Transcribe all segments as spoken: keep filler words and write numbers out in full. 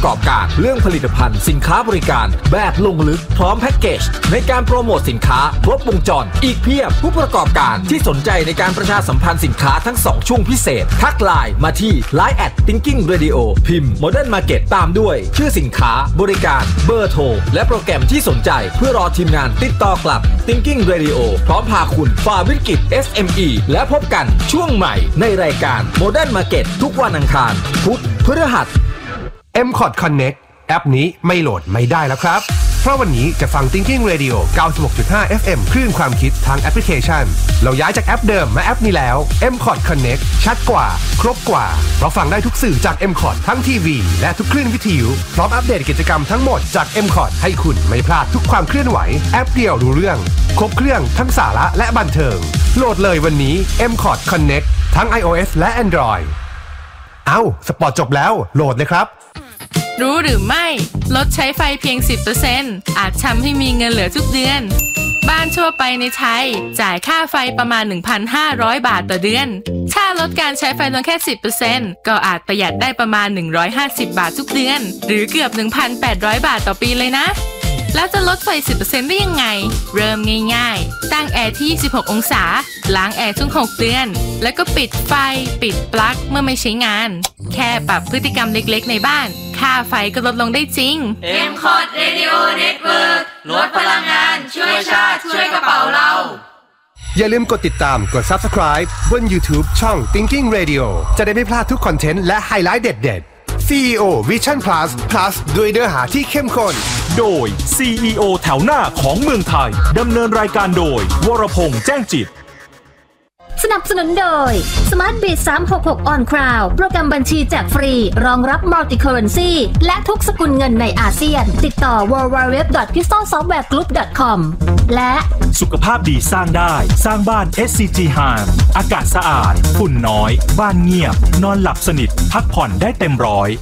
กอบการเรื่องผลิตภัณฑ์สินค้าบริการแบบลงลึกพร้อมแพ็กเกจในการโปรโมทสินค้าครบวงจรอีกเพียบผู้ประกอบการที่สนใจในการประชาสัมพันธ์สินค้าทั้งสองช่วงพิเศษทักไลน์มาที่ ไลน์ แอท Thinking Radio พิมพ์ Modern Market ตามด้วยชื่อสินค้าบริการเบอร์โทรและโปรแกรมที่สนใจเพื่อรอทีมงานติดต่อกลับ Thinking Radio พร้อมพาคุณฝ่าวิกฤต เอส เอ็ม อี และพบกันช่วงใหม่ในรายการ Modern Market ทุกวันอังคารพุธพฤหัสเอ็ม คอร์ด Connect แอปนี้ไม่โหลดไม่ได้แล้วครับเพราะวันนี้จะฟัง Thinking Radio เก้าสิบหกจุดห้า เอฟ เอ็ม คลื่นความคิดทางแอปพลิเคชันเราย้ายจากแอปเดิมมาแอปนี้แล้ว เอ็ม คอร์ด Connect ชัดกว่าครบกว่าเพราะฟังได้ทุกสื่อจาก เอ็ม คอร์ด ทั้งทีวีและทุกคลื่นวิทยุพร้อมอัปเดตกิจกรรมทั้งหมดจาก เอ็ม คอร์ด ให้คุณไม่พลาดทุกความเคลื่อนไหวแอปเดียวรู้เรื่องครบเครื่องทั้งสาระและบันเทิงโหลดเลยวันนี้ เอ็ม คอร์ด Connect ทั้ง iOS และ Android เอ้าสปอร์ตจบแล้วโหลดเลยครับรู้หรือไม่ลดใช้ไฟเพียง สิบเปอร์เซ็นต์ อาจทำให้มีเงินเหลือทุกเดือนบ้านทั่วไปในไทยจ่ายค่าไฟประมาณ หนึ่งพันห้าร้อย บาทต่อเดือนถ้าลดการใช้ไฟลงแค่ สิบเปอร์เซ็นต์ ก็อาจประหยัดได้ประมาณหนึ่งร้อยห้าสิบบาททุกเดือนหรือเกือบ หนึ่งพันแปดร้อย บาทต่อปีเลยนะแล้วจะลดไฟ สิบเปอร์เซ็นต์ ได้ยังไงเริ่มง่ายๆตั้งแอร์ที่ยี่สิบหกองศาล้างแอร์ทุกหกเดือนแล้วก็ปิดไฟปิดปลั๊กเมื่อไม่ใช้งานแค่ปรับพฤติกรรมเล็กๆในบ้านค่าไฟก็ลดลงได้จริงเอ็ม คอร์ด Radio Network ลดพลังงานช่วยชาติช่วยกระเป๋าเราอย่าลืมกดติดตามกด Subscribe บน YouTube ช่อง Thinking Radio จะได้ไม่พลาดทุกคอนเทนต์และไฮไลท์เด็ดๆ ซี อี โอ Vision Plus Plus ด้วยเนื้อหาที่เข้มข้นโดย ซี อี โอ แถวหน้าของเมืองไทยดำเนินรายการโดยวรพงษ์แจ้งจิตสนับสนุนโดย SmartBiz สามหกหก On Cloud โปรแกรมบัญชีแจกฟรีรองรับ Multi Currency และทุกสกุลเงินในอาเซียนติดต่อ ดับเบิลยู ดับเบิลยู ดับเบิลยู ดอท พิสตอล ซอฟต์แวร์ กรุ๊ป ดอท คอม และสุขภาพดีสร้างได้สร้างบ้าน เอส ซี จี Harm อากาศสะอาดฝุ่นน้อยบ้านเงียบนอนหลับสนิทพักผ่อนได้เต็มร้อย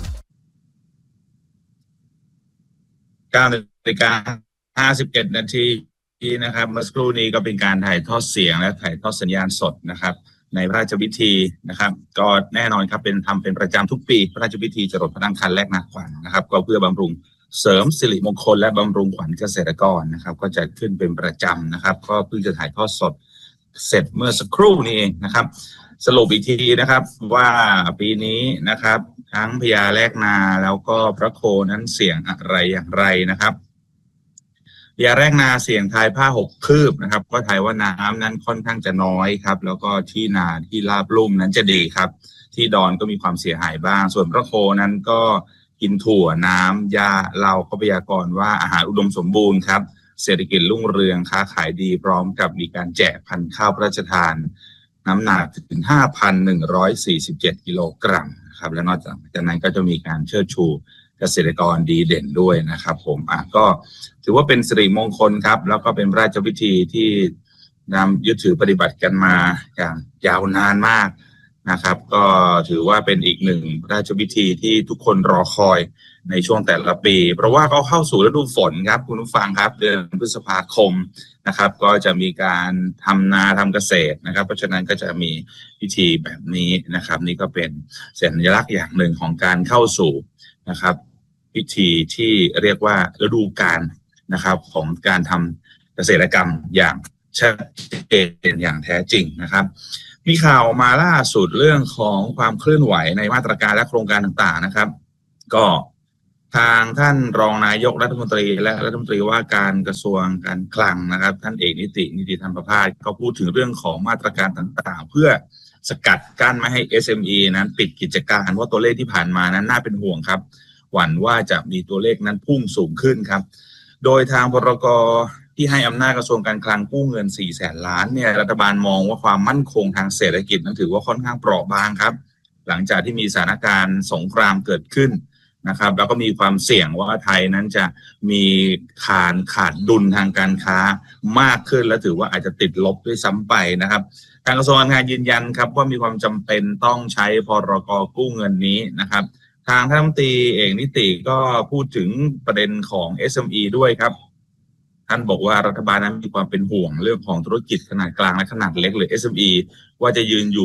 เก้านาฬิกาห้าสิบเอ็ดนาทีนะครับเมื่อสักครู่นี้ก็เป็นการถ่ายทอดเสียงและถ่ายทอดสัญญาณสดนะครับในพระราชพิธีนะครับก็แน่นอนครับเป็นทำเป็นประจำทุกปีพระราชพิธีจรดพระนางคันแรกนาขวัญ นะครับก็เพื่อบำรุงเสริมสิริมงคลและบำรุงขวัญเกษตรกรนะครับก็จะขึ้นเป็นประจำนะครับก็เพิ่งจะถ่ายทอดสดเสร็จเมื่อสักครู่นี้เองนะครับสรุปอีกทีนะครับว่าปีนี้นะครับทั้งพญาแรกนาแล้วก็พระโคนั้นเสี่ยงอะไรอย่างไรนะครับพญาแรกนาเสี่ยงทายผ้าหกคืบนะครับก็ทายว่าน้ำนั้นค่อนข้างจะน้อยครับแล้วก็ที่นาที่ราบลุ่มนั้นจะดีครับที่ดอนก็มีความเสียหายบ้างส่วนพระโคนั้นก็กินถั่วน้ำยาเราก็พยากรณ์ว่าอาหารอุดมสมบูรณ์ครับเศรษฐกิจรุ่งเรืองค้าขายดีพร้อมกับมีการแจกพันธุ์ข้าวพระราชทานน้ำหนักถึง ห้าพันหนึ่งร้อยสี่สิบเจ็ด กิโลกรัมครับและนอกจากนั้นก็จะมีการเชิดชูเกษตรกรดีเด่นด้วยนะครับผมอ่ะก็ถือว่าเป็นสิริมงคลครับแล้วก็เป็นราชพิธีที่นำยึดถือปฏิบัติกันมาอย่างยาวนานมากนะครับก็ถือว่าเป็นอีกหนึ่งราชพิธีที่ทุกคนรอคอยในช่วงแต่ละปีเพราะว่าเขาเข้าสู่ฤดูฝนครับคุณผู้ฟังครับเดือนพฤษภาคมนะครับก็จะมีการทำนาทำเกษตรนะครับเพราะฉะนั้นก็จะมีพิธีแบบนี้นะครับนี่ก็เป็นสัญลักษณ์อย่างหนึ่งของการเข้าสู่นะครับพิธีที่เรียกว่าฤดูกาลนะครับของการทำเกษตรกรรมอย่างชัดเจนอย่างแท้จริงนะครับมีข่าวมาล่าสุดเรื่องของความเคลื่อนไหวในมาตรการและโครงการต่างๆนะครับก็ทางท่านรองนายกรัฐมนตรีและรัฐมนตรีว่าการกระทรวงการคลังนะครับท่านเอกนิตินิติธรรมประภาสก็พูดถึงเรื่องของมาตรการต่างๆเพื่อสกัดกั้นไม่ให้ เอส เอ็ม อี นั้นปิดกิจการว่าตัวเลขที่ผ่านมานั้นน่าเป็นห่วงครับหวั่นว่าจะมีตัวเลขนั้นพุ่งสูงขึ้นครับโดยทางพรก.ที่ให้อำนาจกระทรวงการคลังกู้เงินสี่แสนล้านเนี่ยรัฐบาลมองว่าความมั่นคงทางเศรษฐกิจนั้นถือว่าค่อนข้างเปราะบางครับหลังจากที่มีสถานการณ์สงครามเกิดขึ้นนะครับแล้วก็มีความเสี่ยงว่าไทยนั้นจะมีขาดขาดดุลทางการค้ามากขึ้นและถือว่าอาจจะติดลบด้วยซ้ำไปนะครับทางกระทรวงการคลังยืนยันครับว่ามีความจำเป็นต้องใช้พรก.กู้เงินนี้นะครับทางท่านรัฐมนตรีเอกนิติก็พูดถึงประเด็นของ เอส เอ็ม อี ด้วยครับท่านบอกว่ารัฐบาลนั้นมีความเป็นห่วงเรื่องของธุรกิจขนาดกลางและขนาดเล็กหรือ เอส เอ็ม อี ว่าจะยืนอยู่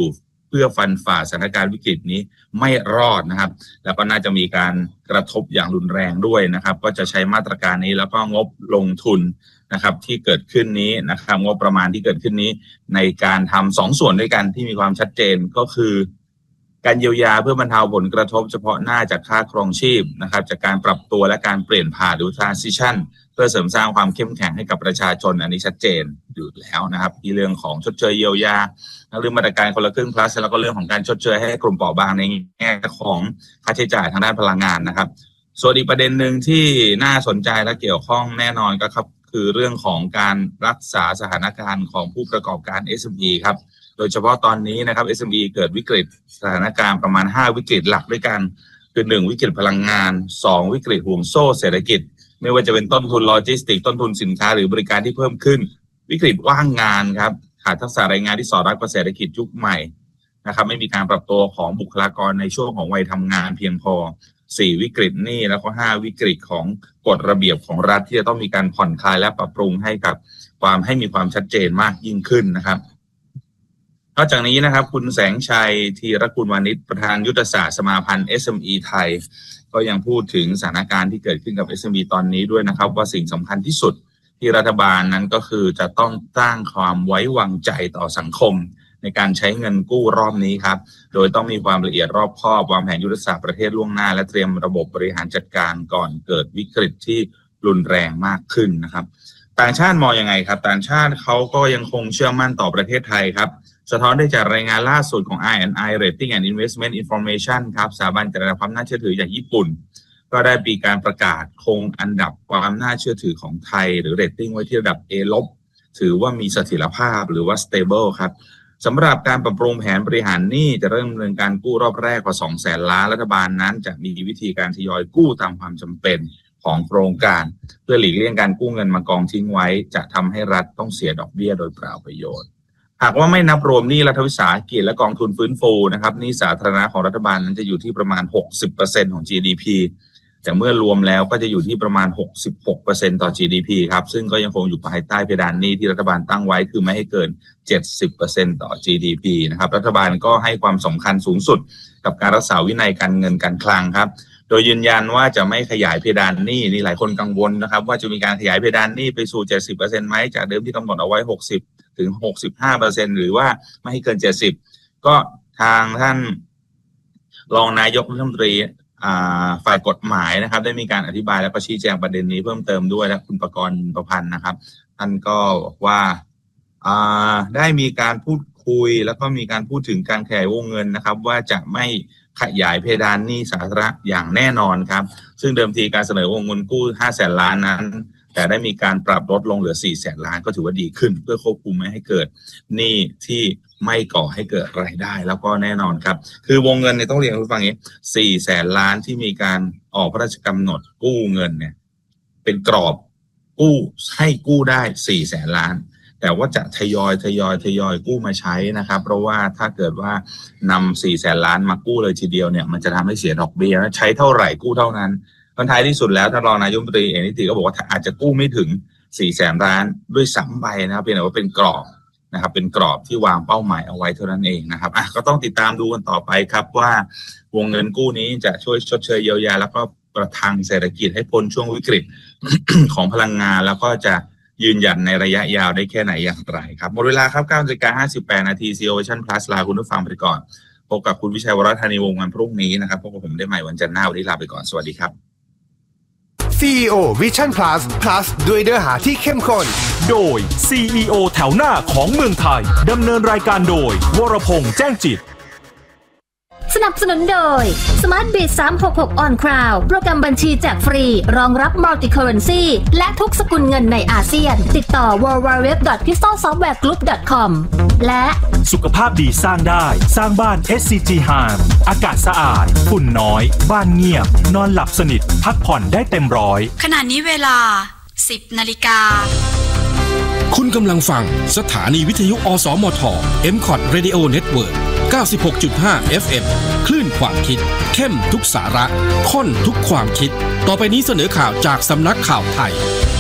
เพื่อฟันฝ่าสถานการณ์วิกฤตนี้ไม่รอดนะครับแล้วก็น่าจะมีการกระทบอย่างรุนแรงด้วยนะครับก็จะใช้มาตรการนี้แล้วก็งบลงทุนนะครับที่เกิดขึ้นนี้นะครับงบประมาณที่เกิดขึ้นนี้ในการทำสองส่วนด้วยกันที่มีความชัดเจนก็คือการเยียวยาเพื่อบรรเทาผลกระทบเฉพาะหน้าจากค่าครองชีพนะครับจากการปรับตัวและการเปลี่ยนผ่านหรือ transition เพื่อเสริมสร้างความเข้มแข็งให้กับประชาชนอันนี้ชัดเจนอยู่แล้วนะครับที่เรื่องของชดเชยเยียวยาเรื่องมาตรการคนละครึ่ง plus แล้วก็เรื่องของการชดเชยให้กลุ่มเปราะบางในแง่ของค่าใช้จ่ายทางด้านพลังงานนะครับส่วนอีกประเด็นหนึ่งที่น่าสนใจและเกี่ยวข้องแน่นอนก็ครับคือเรื่องของการรักษาสถานการณ์ของผู้ประกอบการ เอส เอ็ม อี ครับโดยเฉพาะตอนนี้นะครับ เอส เอ็ม อี เกิดวิกฤตสถานการณ์ประมาณห้าวิกฤตหลักด้วยกันคือหนึ่งวิกฤตพลังงานสองวิกฤตห่วงโซ่เศรษฐกิจไม่ว่าจะเป็นต้นทุนโลจิสติกต้นทุนสินค้าหรือบริการที่เพิ่มขึ้นวิกฤตว่างงานครับขาดทักษะแรงงานที่สอดรับกับเศรษฐกิจยุคใหม่นะครับไม่มีการปรับตัวของบุคลากรในช่วงของวัยทำงานเพียงพอสี่วิกฤตหนี้แล้วก็ห้าวิกฤตของกฎระเบียบของรัฐที่จะต้องมีการผ่อนคลายและปรับปรุงให้กับความให้มีความชัดเจนมากยิ่งขึ้นนะครับนอกจากนี้นะครับคุณแสงชัยธีรกุลวานิชประธานยุทธศาสตร์สมาพันธ์ เอส เอ็ม อี ไทยก็ยังพูดถึงสถานการณ์ที่เกิดขึ้นกับ เอส เอ็ม อี ตอนนี้ด้วยนะครับว่าสิ่งสำคัญที่สุดที่รัฐบาลนั้นก็คือจะต้องสร้างความไว้วางใจต่อสังคมในการใช้เงินกู้รอบนี้ครับโดยต้องมีความละเอียดรอบคอบวางแผนยุทธศาสตร์ประเทศล่วงหน้าและเตรียมระบบบริหารจัดการก่อนเกิดวิกฤตที่รุนแรงมากขึ้นนะครับต่างชาติมองยังไงครับต่างชาติเขาก็ยังคงเชื่อมั่นต่อประเทศไทยครับสะท้อนได้จากรายงานล่าสุดของ อาร์ แอนด์ ไอ Rating and Investment Information ครับสถาบันจัดอันดับความน่าเชื่อถืออย่างญี่ปุ่นก็ได้มีการประกาศคงอันดับความน่าเชื่อถือของไทยหรือ Rating ไว้ที่ระดับ A ลบถือว่ามีเสถียรภาพหรือว่า stable ครับสำหรับการปรับปรุงแผนบริหารหนี้จะเริ่มดำเนินการกู้รอบแรกกว่าสองแสนล้านรัฐบาลนั้นจะมีวิธีการทยอยกู้ตามความจำเป็นของโครงการเพื่อหลีกเลี่ยงการกู้เงินมากองทิ้งไว้จะทำให้รัฐต้องเสียดอกเบี้ยโดยเปล่าประโยชน์หากว่าไม่นับรวมหนี้รัฐวิสาหกิจและกองทุนฟื้นฟูนะครับหนี้สาธารณะของรัฐบาลนั้นจะอยู่ที่ประมาณ หกสิบเปอร์เซ็นต์ ของ จี ดี พี แต่เมื่อรวมแล้วก็จะอยู่ที่ประมาณ หกสิบหกเปอร์เซ็นต์ ต่อ จี ดี พี ครับซึ่งก็ยังคงอยู่ภายใต้เพดานหนี้ที่รัฐบาลตั้งไว้คือไม่ให้เกิน เจ็ดสิบเปอร์เซ็นต์ ต่อ จี ดี พี นะครับรัฐบาลก็ให้ความสำคัญสูงสุดกับการรักษาวินัยการเงินการคลังครับโดยยืนยันว่าจะไม่ขยายเพดานหนี้นี่หลายคนกังวลนะครับว่าจะมีการขยายเพดานหนี้ไปสู่ เจ็ดสิบเปอร์เซ็นต์ ไหมจากเดิมที่กำหนดเอาไว้ หกสิบถึงหกสิบห้าเปอร์เซ็นต์ หรือว่าไม่ให้เกินเจ็ดสิบก็ทางท่านรองนายกรัฐมนตรีฝ่ายกฎหมายนะครับได้มีการอธิบายและก็ชี้แจงประเด็นนี้เพิ่มเติมด้วยและคุณประกรณ์ประพันธ์นะครับท่านก็บอกว่าได้มีการพูดคุยแล้วก็มีการพูดถึงการขยายวงเงินนะครับว่าจะไม่ขยายเพดานหนี้สาธารณะอย่างแน่นอนครับซึ่งเดิมทีการเสนอวงเงินกู้ห้าแสนล้านนั้นแต่ได้มีการปรับลดลงเหลือสี่แสนล้านก็ถือว่าดีขึ้นเพื่อควบคุมไม่ให้เกิดหนี้ที่ไม่ก่อให้เกิดรายได้แล้วก็แน่นอนครับคือวงเงินเนี่ยต้องเรียนให้ฟังอย่างนี้สี่แสนล้านที่มีการออกพระราชกำหนดกู้เงินเนี่ยเป็นกรอบกู้ให้กู้ได้สี่แสนล้านแต่ว่าจะทยอยทยอยทยอยกู้มาใช้นะครับเพราะว่าถ้าเกิดว่านำสี่แสนล้านมากู้เลยทีเดียวเนี่ยมันจะทำให้เสียดอกเบี้ยใช้เท่าไหร่กู้เท่านั้นตอนท้ายที่สุดแล้วท่านรองนายกรัฐมนตรีเอกนิติก็บอกว่าอาจจะกู้ไม่ถึงสี่แสนล้านด้วยซ้ำไปนะครับเพียงแต่ว่าเป็นกรอบนะครับเป็นกรอบที่วางเป้าหมายเอาไว้เท่านั้นเองนะครับอ่ะก็ต้องติดตามดูกันต่อไปครับว่าวงเงินกู้นี้จะช่วยชดเชยเยียวยาแล้วก็ประทังเศรษฐกิจให้พ้นช่วงวิกฤต ของพลังงานแล้วก็จะยืนหยัดในระยะยาวได้แค่ไหนอย่างไรครับหมดเวลาครับ เก้านาฬิกาห้าสิบแปดนาที ซี โอ Vision Plus ลาคุณผู้ฟังไปก่อนพบกับคุณวิชัยวรธานีวงศ์วันพรุ่งนี้นะครับพบกับผมได้ใหม่วันจันทร์หน้าวันนี้ลาไปก่อนสวัสดีครับซี อี โอ Vision Plus Plus ด้วยเนื้อหาที่เข้มข้นโดย ซี อี โอ แถวหน้าของเมืองไทยดำเนินรายการโดยวรพงษ์แจ้งจิตสนับสนุนโดย Smart Bit สามหกหก On Cloud โปรแกรมบัญชีแจกฟรีรองรับ Multi Currency และทุกสกุลเงินในอาเซียนติดต่อ ดับเบิลยู ดับเบิลยู ดับเบิลยู ดอท พิสตอล ซอฟต์แวร์ กรุ๊ป ดอท คอม และสุขภาพดีสร้างได้สร้างบ้าน เอส ซี จี Harm อากาศสะอาดฝุ่นน้อยบ้านเงียบนอนหลับสนิทพักผ่อนได้เต็มร้อยขณะนี้เวลา สิบนาฬิกาคุณกำลังฟังสถานีวิทยุอสมท เอ็ม คอท Radio Network เก้าสิบหกจุดห้า เอฟ เอ็ม คลื่นความคิดเข้มทุกสาระข้นทุกความคิดต่อไปนี้เสนอข่าวจากสำนักข่าวไทย